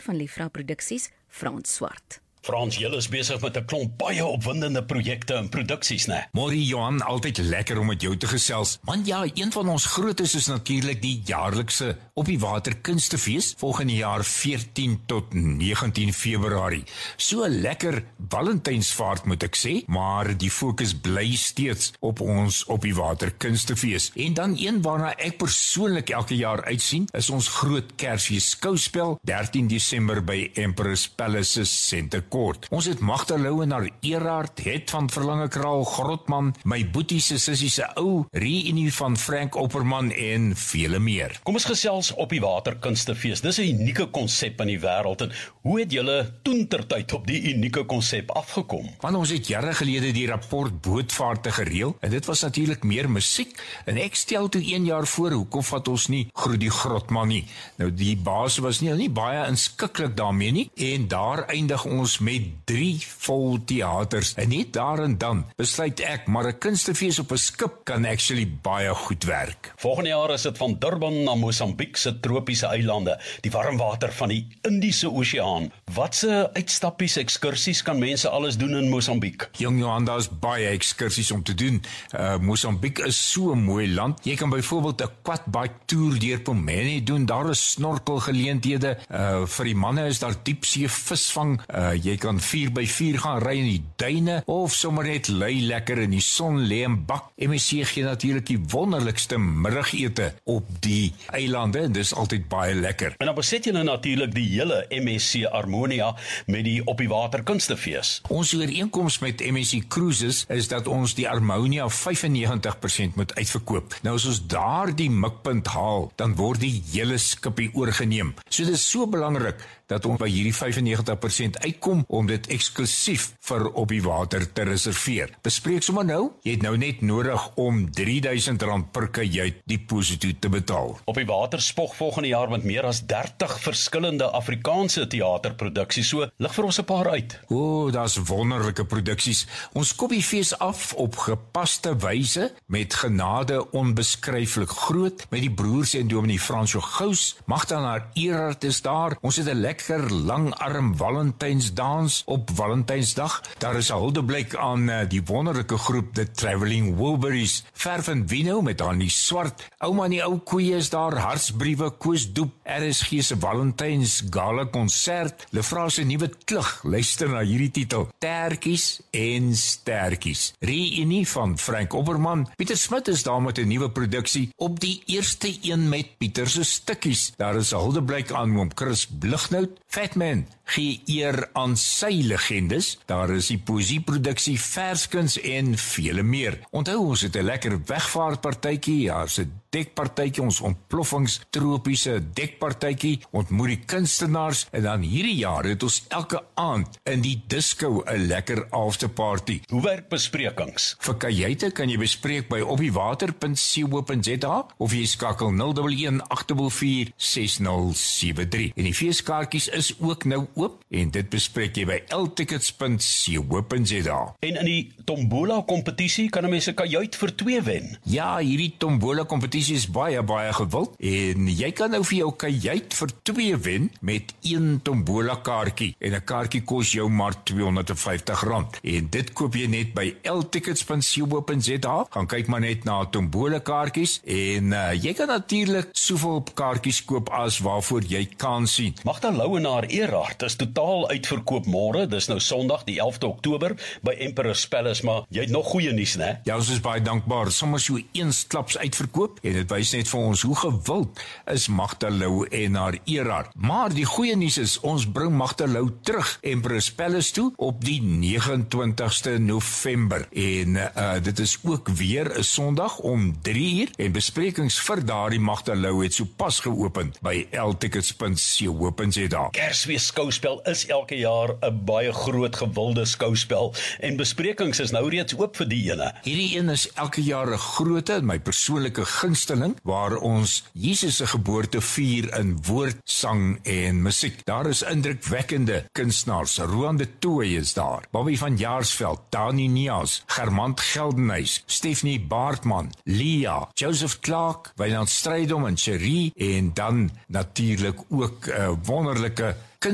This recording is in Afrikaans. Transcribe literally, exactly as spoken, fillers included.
van Liefra Produksies, Frans Swart. Frans, julle is besig met 'n klomp baie opwindende projekte en produksies, né? Môre Johan, altyd lekker om met jou te gesels. Man ja, een van ons grootes is natuurlik die jaarlikse Op die Water Kunstefees, volgende jaar veertien tot negentien Februarie. So lekker Valentynsvaart moet ek sê, maar die fokus bly steeds op ons Op die Water Kunstefees. En dan een waarna ek persoonlik elke jaar uitsien, is ons groot Kersfees skouspel, dertien Desember by Emperor's Palace Center Court. Ons het Magda Lou en haar Erhard, Het van Verlangekraal, Grotman, my boetie se sussie se ou, Reunie van Frank Opperman en vele meer. Kom ons gesels Op die Water Kunstefees. Dis 'n unieke konsep in die wêreld en hoe het julle toentertyd op die unieke konsep afgekom? Want ons het jare gelede die rapport bootvaarte gereël en dit was natuurlik meer musiek en ek stel toe een jaar voor, hoekom vat ons nie Groet die Grotman nie? Nou die baas was nie, nie baie inskikkelik daarmee nie en daar eindig ons met drie vol theaters en net daar en dan besluit ek, maar 'n kunstefees op 'n skip kan actually baie goed werk. Volgende jaar is dit van Durban na Mosambiek se tropiese eilande, die warm water van die Indiese Oseaan. Watse uitstappies, ekskursies kan mense alles doen in Mosambiek? Jong Johan, daar is baie ekskursies om te doen. Uh, Mosambiek is so 'n mooi land. Jy kan byvoorbeeld 'n quadbike toer deur Pomene doen. Daar is snorkelgeleenthede. Uh, vir die manne is daar diepsee visvang. Uh, jy kan vier by vier gaan ry in die duine of sommer net lei lekker in die son lê en bak. M S C gee natuurlik die wonderlikste middagete op die eilande en dis altyd baie lekker. En dan beset julle natuurlik die hele M S C Harmonia met die Op die Water Kunstefees. Ons ooreenkoms met M S C Cruises is dat ons die Harmonia vyfennegentig persent moet uitverkoop. Nou as ons daar die mikpunt haal, dan word die hele skipie oorgeneem. So dit is so belangrik dat ons by hierdie vyfennegentig persent uitkom om dit eksklusief vir Op die Water te reserveer. Bespreek sommer nou, jy het nou net nodig om drie duisend rand per kajuit deposito te betaal. Op die Water spog volgende jaar met meer as dertig verskillende Afrikaanse theaterproduksies, so lig vir ons 'n paar uit. O, oh, daar's wonderlike produksies. Ons kop die fees af op gepaste wyse met genade onbeskryflik groot met die broers en dominee Fransjo Gous. Magda en haar Erhard is daar. Ons het 'n lekker langarm Valentynsdans op Valentynsdag. Daar is 'n huldeblyk aan uh, die wonderlike groep The Travelling Wilburys. Verf en Wino met Annie Swart. Ouma en die ou koeie is daar. Hartsbriewe, Koos Doep, R S G se Valentyns Gala konsert. Liefra se nuwe klug. Luister na hierdie titel: Tertjies en Stertjies. Reunie van Frank Opperman. Pieter Smit is daar met 'n nuwe produksie op die eerste een met Pieter se stukkies. Daar is 'n huldeblyk aan oom Chris Blignout. Fatman gee eer aan sy legendes. Daar is die poesieproduksie Verskuns en vele meer. Onthou, ons het 'n lekker wegvaartpartytjie, ja, se dekpartytjie, ons ontploffingstropiese dekpartytjie, ontmoet die kunstenaars en dan hierdie jaar het ons elke aand in die disco 'n lekker afterparty. Hoe werk besprekings? Vir kajuite kan jy bespreek by opdiewater punt co punt za of jy skakel nul een een agt vier vier ses nul sewe drie. En die feeskaartjies is ook nou oop en dit bespreek jy by l tickets punt co punt za. En in die tombola kompetisie kan 'n mens 'n kajuit vir twee wen. Ja, hierdie tombola kompetisie is baie baie gewild en jy kan nou vir jou kajuit vir twee wen met een tombola kaartjie en 'n kaartjie kos jou maar tweehonderdvyftig rand en dit koop jy net by l tickets punt co punt za. Gaan kyk maar net na tombola kaartjies en uh, jy kan natuurlik soveel kaartjies koop as waarvoor jy kan sien. Magda Lou en haar Erhard is totaal uitverkoop môre, dis nou Sondag die elfde Oktober by Emperor's Palace, maar jy het nog goeie nuus, né? Ja, ons is baie dankbaar, sommer so eensklaps uitverkoop en dit wys net vir ons hoe gewild is Magda Lou en haar Erhard. Maar die goeie nuus is, ons bring Magda Lou terug Emperor's Palace toe op die negenentwintigste November en uh, dit is ook weer 'n Sondag om drie uur en besprekings vir daardie Magda Lou het so pas geopen by l tickets punt co punt za. Kersfees skouspel is elke jaar 'n baie groot gewilde skouspel en besprekings is nou reeds oop vir die ene. Hierdie een is elke jaar 'n groote, my persoonlike gunsteling, waar ons Jesus se geboorte vier in woord, sang en musiek. Daar is indrukwekkende kunstenaars. Roan de Tooy is daar, Bobby van Jaarsveld, Dani Nias, Germant Geldenhuys, Stephanie Baartman, Lia, Joseph Clark, Wynand Strydom en Cherie en dan natuurlik ook 'n uh, wonderlike